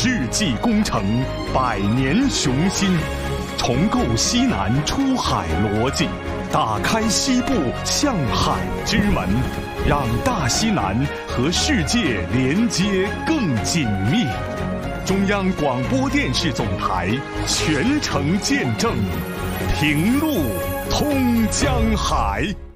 世纪工程，百年雄心，重构西南出海逻辑，打开西部向海之门，让大西南和世界连接更紧密。中央广播电视总台全程见证，平路通江海。